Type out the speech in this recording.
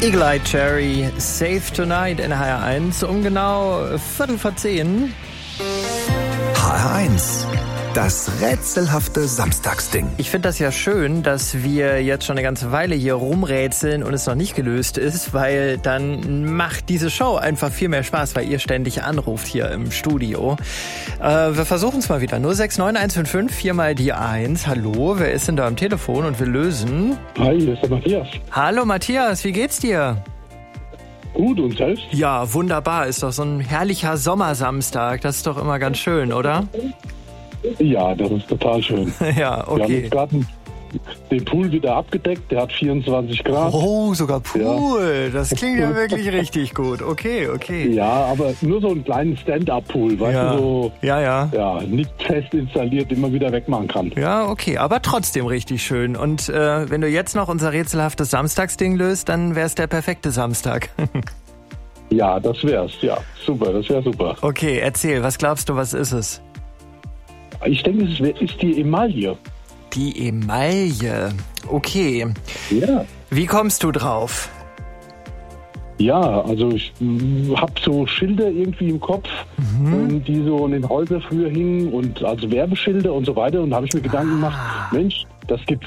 Eagle Eye Cherry, Save Tonight in HR1 um genau 10:15. HR1, das rätselhafte Samstagsding. Ich finde das ja schön, dass wir jetzt schon eine ganze Weile hier rumrätseln und es noch nicht gelöst ist, weil dann macht diese Show einfach viel mehr Spaß, weil ihr ständig anruft hier im Studio. Wir versuchen es mal wieder. 069155 4 die 1. Hallo, wer ist denn da am Telefon und wir lösen? Hi, hier ist der Matthias. Hallo Matthias, wie geht's dir? Gut, und selbst? Ja, wunderbar. Ist doch so ein herrlicher Sommersamstag. Das ist doch immer ganz schön, oder? Ja, das ist total schön. Ja, Wir haben okay. jetzt gerade den Pool wieder abgedeckt, der hat 24 Grad. Oh, sogar Pool. Das klingt ja wirklich richtig gut. Okay. Ja, aber nur so einen kleinen Stand-Up-Pool, weißt Ja. du, so Ja. nicht fest installiert, immer wieder wegmachen kann. Ja, okay, aber trotzdem richtig schön. Und wenn du jetzt noch unser rätselhaftes Samstagsding löst, dann wär's der perfekte Samstag. Ja, das wär's, ja. Super, das wäre super. Okay, erzähl, was glaubst du, was ist es? Ich denke, es ist die Emaille. Die Emaille. Okay. Ja. Wie kommst du drauf? Ja, also ich habe so Schilder irgendwie im Kopf, die so in den Häusern früher hingen und also Werbeschilder und so weiter. Und da habe ich mir Gedanken gemacht, Mensch, das gibt